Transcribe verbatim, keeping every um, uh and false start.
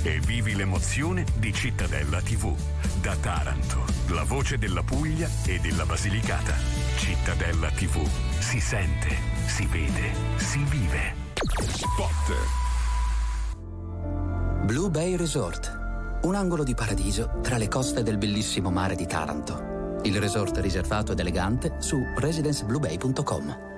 e vivi l'emozione di Cittadella tivù. Da Taranto, la voce della Puglia e della Basilicata. Cittadella tivù. Si sente, si vede, si vive. Spot. Blue Bay Resort. Un angolo di paradiso tra le coste del bellissimo mare di Taranto. Il resort riservato ed elegante su residence blue bay punto com.